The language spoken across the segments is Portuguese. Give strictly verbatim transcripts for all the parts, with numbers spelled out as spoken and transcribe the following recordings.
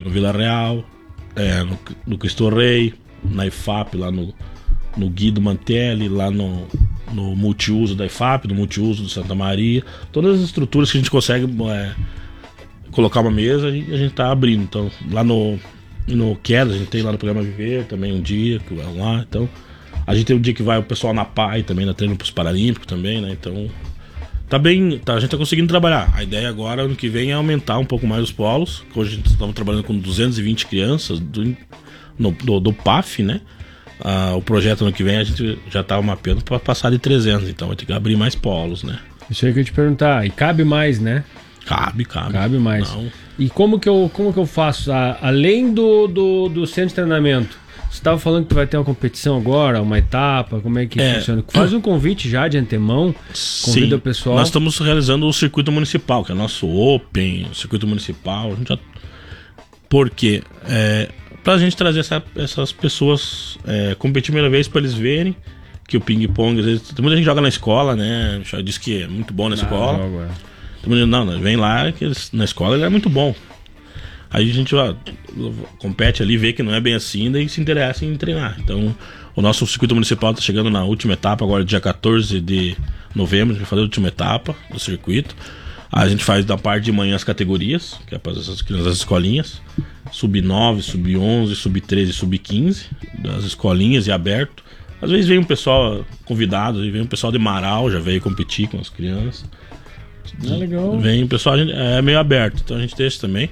no Vila Real, é, no, no Cristo Rei, na I F A P, lá no, no Guido Mantelli, lá no, no multiuso da I F A P, no multiuso do Santa Maria. Todas as estruturas que a gente consegue é, colocar uma mesa, a gente, a gente tá abrindo. Então, lá no, no Queda, a gente tem lá no programa Viver também um dia que vai lá. Então, a gente tem um dia que vai o pessoal na P A I também, na treino pros Paralímpicos também, né? Então, tá bem, tá, a gente tá conseguindo trabalhar. A ideia agora, ano que vem, é aumentar um pouco mais os polos. Hoje a gente estamos trabalhando com duzentas e vinte crianças do, no, do, do P A F, né? Ah, o projeto ano que vem a gente já tá mapeando para passar de trezentos, então vai ter que abrir mais polos, né? Isso aí que eu ia te perguntar. E cabe mais, né? Cabe, cabe. Cabe mais. Não. E como que eu, como que eu faço? A, além do, do, do centro de treinamento, você estava falando que vai ter uma competição agora, uma etapa, como é que é. funciona? Faz um convite já de antemão, convida Sim, o pessoal. Nós estamos realizando o circuito municipal, que é o nosso Open, o circuito municipal. A gente já... Por quê? É, pra gente trazer essa, essas pessoas, é, competir a primeira vez para eles verem que o ping-pong, às vezes, muita gente joga na escola, né? Já disse que é muito bom na não, escola. Não, é. Não, não, vem lá, que eles, na escola ele é muito bom. Aí a gente ó, compete ali, vê que não é bem assim, daí se interessa em treinar. Então, o nosso circuito municipal está chegando na última etapa, agora dia quatorze de novembro, a gente vai fazer a última etapa do circuito. Aí a gente faz da parte de manhã as categorias, que é para essas crianças das escolinhas, sub nove, sub onze, sub treze, sub quinze, das escolinhas e aberto. Às vezes vem um pessoal convidado, vem um pessoal de Marau, já veio competir com as crianças. É legal. Vem o pessoal, é meio aberto, então a gente deixa também.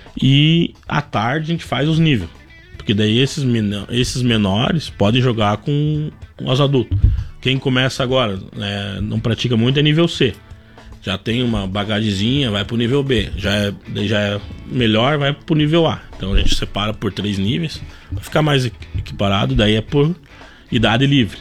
E à tarde a gente faz os níveis, porque daí esses, men- esses menores podem jogar com, com os adultos. Quem começa agora, é, não pratica muito, é nível C. Já tem uma bagagezinha, vai pro nível B. Já é, daí já é melhor, vai pro nível A. Então a gente separa por três níveis, vai ficar mais equiparado, daí é por idade livre.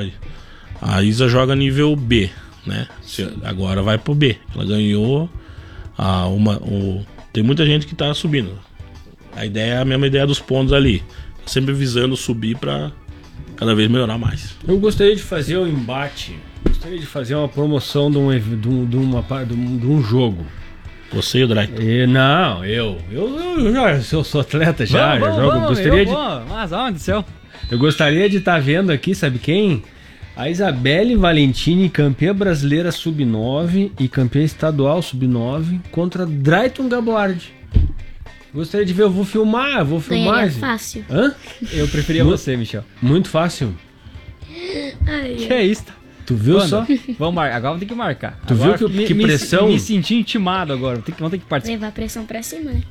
A Isa joga nível B, né? Agora vai pro B. Ela ganhou a, uma... O, tem muita gente que tá subindo. A ideia é a mesma ideia dos pontos ali. Sempre visando subir pra cada vez melhorar mais. Eu gostaria de fazer um embate. Gostaria de fazer uma promoção de um, de um, de uma, de um, de um jogo. Você e o Drake? E, não, eu. Eu, eu já eu sou atleta já. Vamos, já jogo. Vamos, gostaria eu de. vou. Mas onde do céu? Eu gostaria de estar tá vendo aqui, sabe quem? A Isabelle Valentini, campeã brasileira sub nove e campeã estadual sub nove, contra Drayton Gaboard. Gostaria de ver, eu vou filmar, eu vou filmar. É fácil. Hã? Eu preferia Muito, você, Michel. Muito fácil. Ai, Que é isso? Tu viu Quando? só? Vamos mar... Agora vamos ter que marcar. Tu agora, viu que, me, que pressão? Me, me senti intimado agora. Vamos ter que, vamos ter que participar. levar a pressão pra cima, né?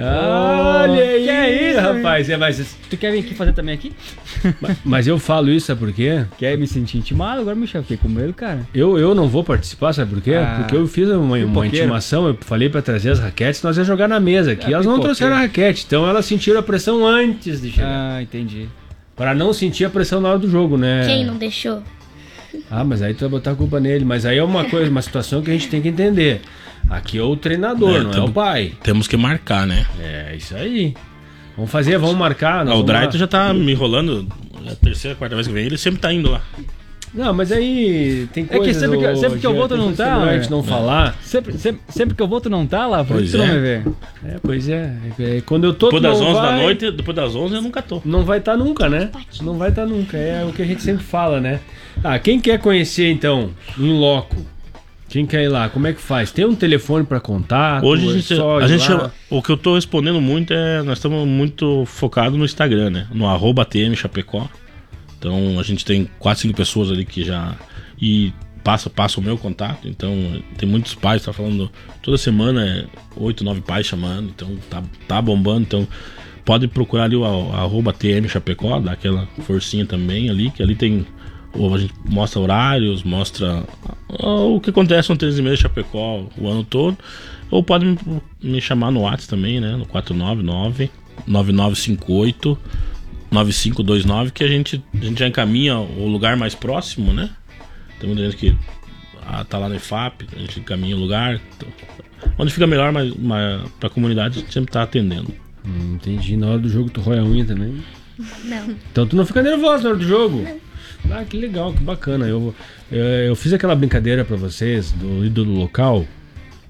Olha aí, que é isso, rapaz. É, mas, Tu quer vir aqui fazer também aqui? mas eu falo isso, sabe por quê? Quer me sentir intimado? Agora, Michel, fiquei com medo, cara. Eu, eu não vou participar, sabe por quê? Ah, Porque eu fiz uma, uma pipoqueiro. intimação, eu falei pra trazer as raquetes, nós ia jogar na mesa aqui. Ah, elas não pipoqueiro. trouxeram a raquete, então elas sentiram a pressão antes de chegar. Ah, entendi. Pra não sentir a pressão na hora do jogo, né? Quem não deixou? Ah, mas aí tu vai botar a culpa nele. Mas aí é uma coisa, uma situação que a gente tem que entender. Aqui é o treinador, É, não tamo- é o pai. Temos que marcar, né? É, isso aí. Vamos fazer, vamos marcar. nós Ah, o vamos lá. Drayton já tá me enrolando. É a terceira, quarta vez que vem, ele sempre tá indo lá. Não, mas aí tem É que coisa... sempre que- sempre que eu vou, tu não tá, A gente né? não falar. Sempre, sempre, sempre que eu vou, tu não tá lá, por Pois isso tu não é. me vê. É, pois é. É, quando eu tô, Depois tu das não onze da vai, noite, depois das onze eu nunca tô. Não vai estar nunca, né? Não vai estar nunca. É o que a gente sempre fala, né? Ah, quem quer conhecer, então, em loco? Quem quer ir lá? Como é que faz? Tem um telefone pra contato? Hoje a É gente, só a ir gente lá? chama- o que eu tô respondendo muito é, nós estamos muito focados no Instagram, né? No arroba T M Chapecó. Então a gente tem quatro, cinco pessoas ali que já e passa, passa o meu contato. Então tem muitos pais, tá falando toda semana é oito, nove pais chamando. Então tá, tá bombando. Então pode procurar ali o a- arroba T M Chapecó, dá aquela forcinha também ali, que ali tem. Ou a gente mostra horários, mostra ah, o que acontece no treze meses de Chapecó o ano todo. Ou pode me, me chamar no WhatsApp também, né? No quatro nove nove, nove nove cinco oito, nove cinco dois nove, que a gente, a gente já encaminha o lugar mais próximo, né? Tem muita gente que ah, tá lá no I F A P, a gente encaminha o lugar. Então, onde fica melhor, mas, mas pra comunidade a gente sempre tá atendendo. Hum, entendi. Na hora do jogo tu rói a unha também? Não. Então tu não fica nervoso na hora do jogo? Ah, que legal, que bacana. Eu, eu, eu fiz aquela brincadeira pra vocês do ídolo local.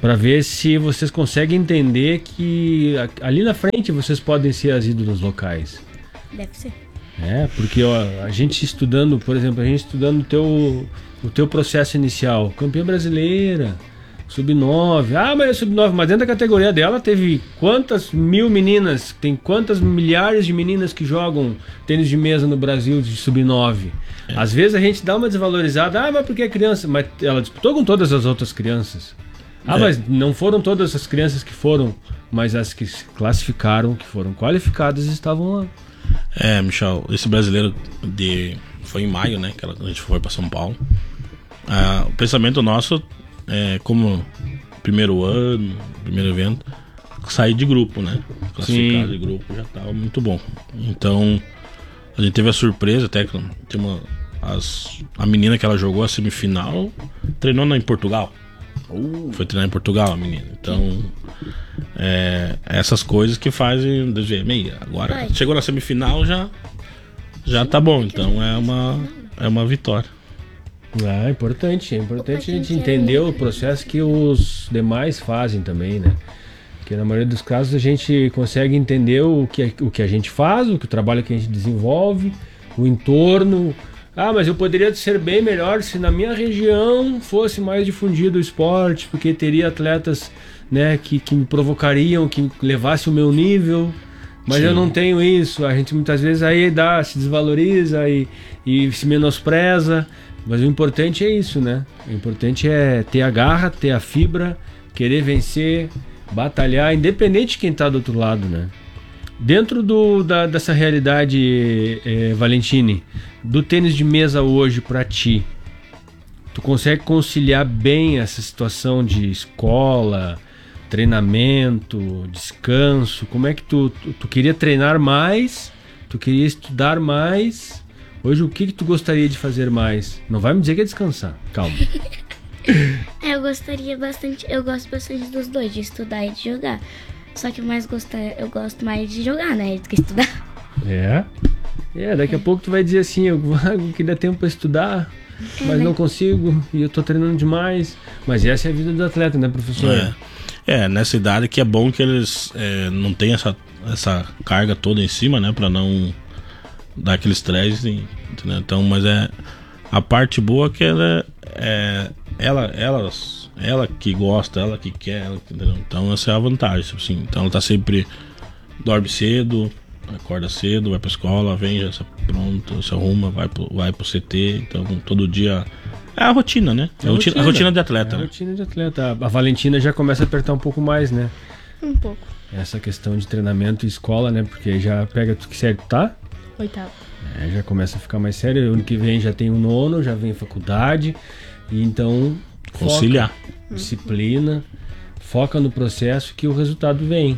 Pra ver se vocês conseguem entender que a- ali na frente vocês podem ser as ídolos locais. Deve ser. É, porque ó, a gente estudando, por exemplo, a gente estudando o teu, o teu processo inicial, campeã brasileira, sub nove, ah, mas é sub nove, mas dentro da categoria dela teve quantas mil meninas, tem quantas milhares de meninas que jogam tênis de mesa no Brasil de sub nove. É. Às vezes a gente dá uma desvalorizada, ah, mas porque é criança, mas ela disputou com todas as outras crianças. Ah, É. mas não foram todas as crianças que foram, mas as que se classificaram, que foram qualificadas estavam lá. É, Michel, esse brasileiro de foi em maio, né, que ela- a gente foi pra São Paulo. Ah, o pensamento nosso é como primeiro ano, primeiro evento, sair de grupo, né? Classificar Sim. de grupo já tava muito bom. Então, a gente teve a surpresa até que tinha uma, as, a menina que ela jogou a semifinal treinou na, em Portugal. Foi treinar em Portugal a menina. Então, é, essas coisas que fazem dizer, meia, agora Vai. chegou na semifinal já já tá bom. Então é uma é uma vitória. Ah, é importante, é importante a Opa, gente quem entender quer? o processo que os demais fazem também, né? Porque na maioria dos casos a gente consegue entender o que, o que a gente faz, o que o trabalho que a gente desenvolve, o entorno. Ah, mas eu poderia ser bem melhor se na minha região fosse mais difundido o esporte, porque teria atletas, né, que, que me provocariam, que levasse o meu nível. Mas Sim. eu não tenho isso. A gente muitas vezes aí dá, se desvaloriza e, e se menospreza. Mas o importante é isso, né? O importante é ter a garra, ter a fibra, querer vencer, batalhar, independente de quem tá do outro lado, né? Dentro do, da, dessa realidade, eh, Valentini, do tênis de mesa hoje pra ti, tu consegue conciliar bem essa situação de escola, treinamento, descanso? Como é que tu, tu, tu queria treinar mais, tu queria estudar mais? Hoje o que, que tu gostaria de fazer mais? Não vai me dizer que é descansar, calma. Eu gostaria bastante, eu gosto bastante dos dois, de estudar e de jogar. Só que eu mais gosto, eu gosto mais de jogar, né, do que estudar. É? É, daqui a pouco tu vai dizer assim, eu, eu queria tempo pra estudar, mas né? não consigo, e eu tô treinando demais. Mas essa é a vida do atleta, né, professor? É, é nessa idade que é bom que eles é, não tenham essa, essa carga toda em cima, né? Pra não dar aquele estresse, entendeu? Então, mas é a parte boa que ela é ela, elas, ela que gosta, ela que quer, ela, entendeu? Então essa é a vantagem, tipo assim. Então ela tá sempre dorme cedo, acorda cedo, vai pra escola, vem, já se pronto, se arruma, vai pro, vai pro C T, então todo dia é a rotina, né? É a rotina, a rotina de atleta, É a né? rotina de atleta. A Valentina já começa a apertar um pouco mais, né? Um pouco. Essa questão de treinamento e escola, né? Porque já pega tu que sério que tá, Oitavo. é, já começa a ficar mais sério. Ano que vem já tem o nono, já vem faculdade. E então Conciliar. foca, disciplina, foca no processo que o resultado vem.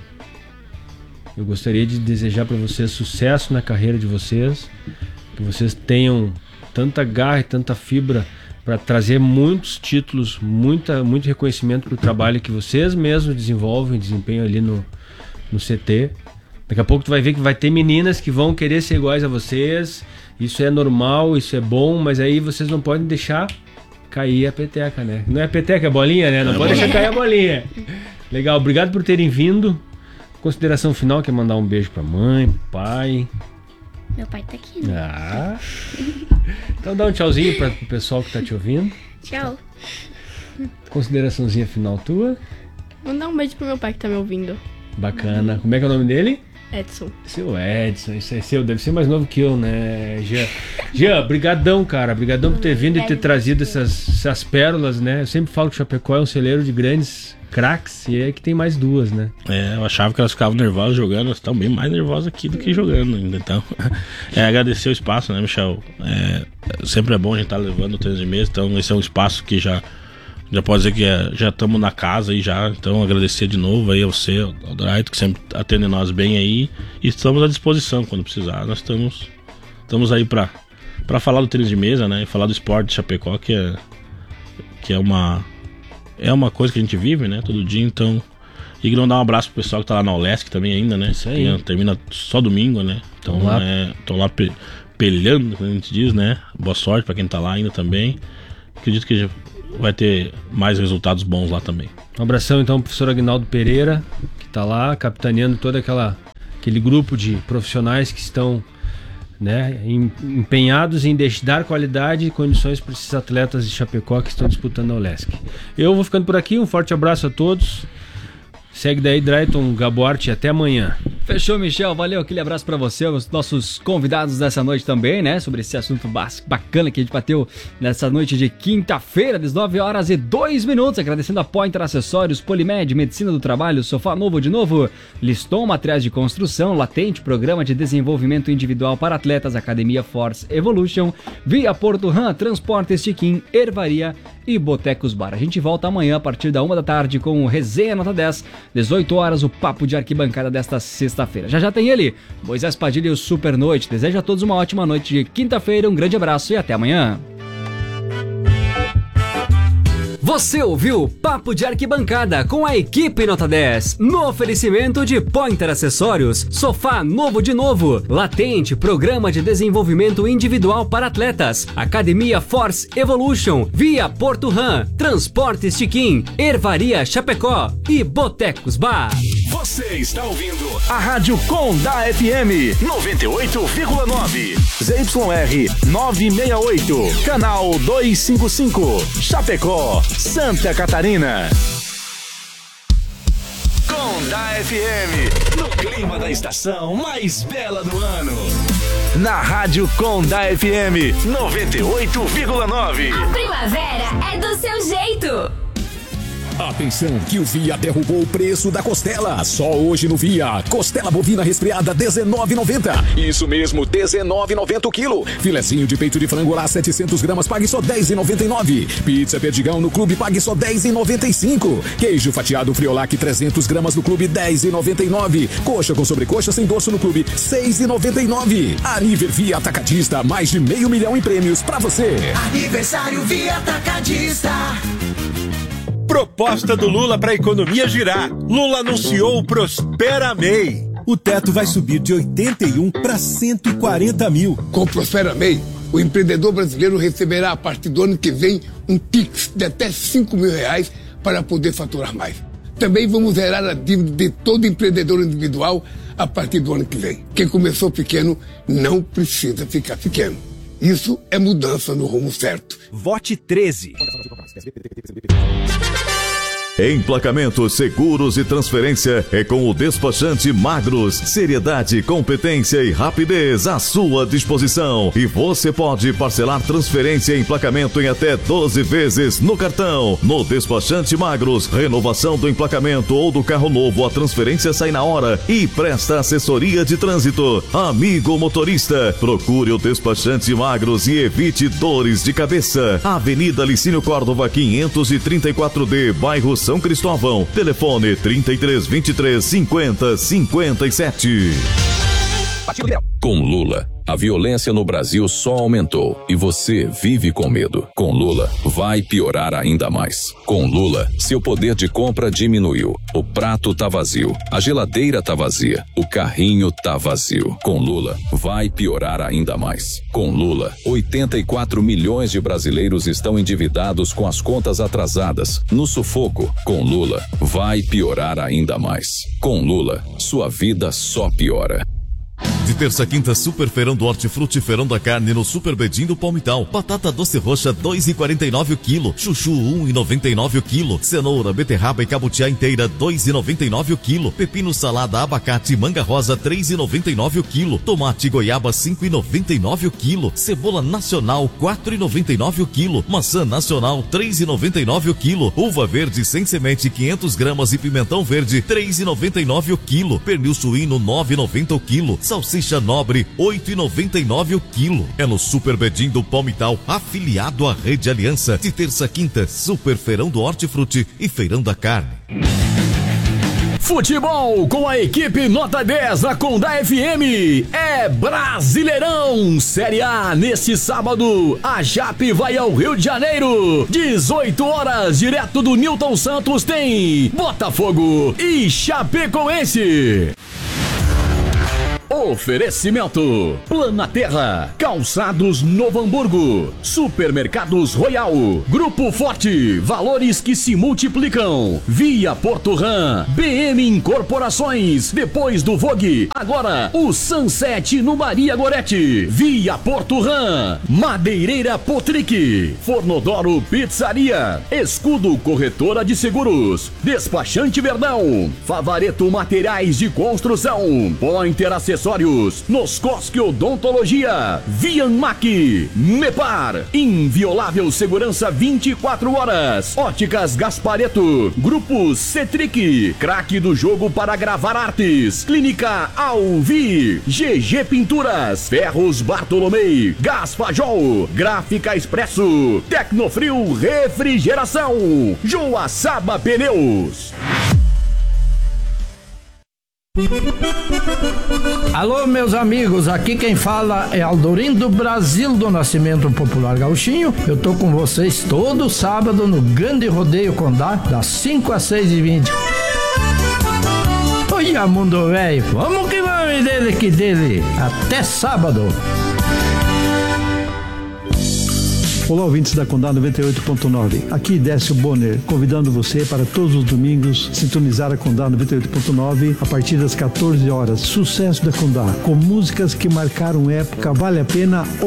Eu gostaria de desejar para vocês sucesso na carreira de vocês, que vocês tenham tanta garra e tanta fibra para trazer muitos títulos, muita, muito reconhecimento para o trabalho que vocês mesmos desenvolvem, desempenham ali no, no C T. Daqui a pouco tu vai ver que vai ter meninas que vão querer ser iguais a vocês. Isso é normal, isso é bom, mas aí vocês não podem deixar cair a peteca, né? Não é peteca, é bolinha, né? Não É pode bolinha. deixar cair a bolinha. Legal, obrigado por terem vindo. Consideração final, quer mandar um beijo pra mãe, pro pai. Meu pai tá aqui, né? Ah. Então dá um tchauzinho pra, pro pessoal que tá te ouvindo. Tchau. Consideraçãozinha final tua. Mandar um beijo pro meu pai que tá me ouvindo. Bacana. Como é que é o nome dele? Edson. Seu Edson, isso é seu, deve ser mais novo que eu, né, Jean? Jean, brigadão, cara, brigadão por ter vindo e ter trazido essas, essas pérolas, né? Eu sempre falo que o Chapecó é um celeiro de grandes craques e é que tem mais duas, né? É, eu achava que elas ficavam nervosas jogando, elas estão bem mais nervosas aqui do que jogando ainda. Então, é agradecer o espaço, né, Michel? É, sempre é bom a gente estar levando o tênis de mesa, então esse é um espaço que já, já pode dizer que é, já estamos na casa aí já. Então, agradecer de novo aí a você, ao Draito, que sempre atende nós bem aí. E estamos à disposição quando precisar. Nós estamos, estamos aí para para falar do tênis de mesa, né? E falar do esporte de Chapecó, que é, que é uma. É uma coisa que a gente vive, né? Todo dia, então. E queria mandar um abraço pro pessoal que tá lá na Olesc também ainda, né? Isso aí. Tem- Termina só domingo, né? Então, Tão lá. é, tô lá pe- pelhando, como a gente diz, né? Boa sorte pra quem tá lá ainda também. Acredito que já- vai ter mais resultados bons lá também. Um abração então pro professor Aguinaldo Pereira, que tá lá capitaneando todo aquela, aquele grupo de profissionais que estão, né, em, empenhados em dar qualidade e condições para esses atletas de Chapecó que estão disputando a Olesc. Eu vou ficando por aqui, um forte abraço a todos. Segue daí, Drayton Gabuarte, até amanhã. Fechou, Michel. Valeu, aquele abraço pra você, os nossos convidados dessa noite também, né? Sobre esse assunto bacana que a gente bateu nessa noite de quinta-feira, às nove horas e dois minutos. Agradecendo a Pointer Acessórios, Polimed, Medicina do Trabalho, Sofá Novo de Novo, Liston Materiais de Construção, Latente, Programa de Desenvolvimento Individual para Atletas, Academia Force Evolution, Via Porto Ram, Transporte Estiquim, Ervaria e Botecos Bar. A gente volta amanhã a partir da uma da tarde com o Resenha Nota dez, dezoito horas, o Papo de Arquibancada desta sexta-feira. Já já tem ele, Moisés Padilha e o Super Noite. Desejo a todos uma ótima noite de quinta-feira, um grande abraço e até amanhã. Você ouviu Papo de Arquibancada com a equipe Nota dez, no oferecimento de Pointer Acessórios, Sofá Novo de Novo, Latente, Programa de Desenvolvimento Individual para Atletas, Academia Force Evolution, Via Porto Ram, Transporte Estiquim, Ervaria Chapecó e Botecos Bar. Você está ouvindo a Rádio Condá F M noventa e oito vírgula nove, Z Y R novecentos e sessenta e oito, canal duzentos e cinquenta e cinco, Chapecó, Santa Catarina. Condá F M, no clima da estação mais bela do ano. Na Rádio Condá F M noventa e oito vírgula nove. A primavera é do seu jeito. Atenção que o Via derrubou o preço da costela. Só hoje no Via. Costela bovina resfriada dezenove reais e noventa centavos. Isso mesmo, dezenove reais e noventa centavos o quilo. Filezinho de peito de frango lá setecentos gramas, pague só dez reais e noventa e nove centavos. Pizza Perdigão no Clube, pague só dez reais e noventa e cinco centavos. Queijo fatiado Friolac trezentos gramas no Clube, dez reais e noventa e nove centavos. Coxa com sobrecoxa sem dorso no Clube, seis reais e noventa e nove centavos. Aniver Via Atacadista, mais de meio milhão em prêmios pra você. Aniversário Via Atacadista. Proposta do Lula para a economia girar. Lula anunciou o Prospera M E I. O teto vai subir de oitenta e um para cento e quarenta mil. Com o Prospera M E I, o empreendedor brasileiro receberá a partir do ano que vem um Pix de até cinco mil reais para poder faturar mais. Também vamos zerar a dívida de todo empreendedor individual a partir do ano que vem. Quem começou pequeno não precisa ficar pequeno. Isso é mudança no rumo certo. Vote treze. Emplacamentos, seguros e transferência é com o despachante Magros. Seriedade, competência e rapidez à sua disposição. E você pode parcelar transferência e emplacamento em até doze vezes no cartão. No despachante Magros, renovação do emplacamento ou do carro novo, a transferência sai na hora e presta assessoria de trânsito. Amigo motorista, procure o despachante Magros e evite dores de cabeça. Avenida Licínio Córdova quinhentos e trinta e quatro D, bairro São Cristóvão. Telefone trinta e três, vinte e três, cinquenta, cinquenta e sete. Com Lula, a violência no Brasil só aumentou e você vive com medo. Com Lula, vai piorar ainda mais. Com Lula, seu poder de compra diminuiu. O prato tá vazio, a geladeira tá vazia, o carrinho tá vazio. Com Lula, vai piorar ainda mais. Com Lula, oitenta e quatro milhões de brasileiros estão endividados com as contas atrasadas, no sufoco. Com Lula, vai piorar ainda mais. Com Lula, sua vida só piora. De terça a quinta, Super Feirão do Hortifruti, Feirão da Carne no Super Bedim do Palmital. Batata doce roxa, dois reais e quarenta e nove o quilo. Chuchu, um real e noventa e nove o quilo. Cenoura, beterraba e cabutiá inteira, dois reais e noventa e nove o quilo. Pepino, salada, abacate, manga rosa, três reais e noventa e nove o quilo. Tomate, goiaba, cinco reais e noventa e nove o quilo. Cebola nacional, quatro reais e noventa e nove o quilo. Maçã nacional, três reais e noventa e nove o quilo. Uva verde sem semente, quinhentas gramas e pimentão verde, três reais e noventa e nove o quilo. Pernil suíno, nove reais e noventa o quilo. Salsicha nobre, oito reais e noventa e nove o quilo. É no Super Bedim do Palmital, afiliado à Rede Aliança. De terça a quinta, Super Feirão do Hortifruti e Feirão da Carne. Futebol com a equipe Nota dez da Condá F M. É Brasileirão Série A. Neste sábado, a Jape vai ao Rio de Janeiro. dezoito horas, direto do Newton Santos, tem Botafogo e Chapecoense. Oferecimento Plana Terra, Calçados Novo Hamburgo, Supermercados Royal, Grupo Forte, valores que se multiplicam, Via Porto Ram, B M Incorporações, depois do Vogue, agora o Sunset no Maria Gorete, Via Porto Ram, Madeireira Potric, Fornodoro Pizzaria, Escudo Corretora de Seguros, Despachante Verdão, Favareto Materiais de Construção, Pointer Acessórios, Noscosque Odontologia, Vianmac, Mepar, Inviolável Segurança vinte e quatro horas, Óticas Gaspareto, Grupo Cetric, craque do jogo para gravar artes, Clínica Alvi, G G Pinturas, Ferros Bartolomei, Gás Fajol, Gráfica Expresso, Tecnofrio Refrigeração, Joaçaba Pneus. Alô, meus amigos, aqui quem fala é Aldorindo Brasil do Nascimento Popular Gauchinho. Eu tô com vocês todo sábado no Grande Rodeio Condá, das cinco às seis e vinte. Olha, mundo velho, vamos que vamos dele que dele. Até sábado. Olá, ouvintes da Condá noventa e oito ponto nove. Aqui Décio Bonner, convidando você para todos os domingos sintonizar a Condá noventa e oito ponto nove a partir das quatorze horas. Sucesso da Condá, com músicas que marcaram época, vale a pena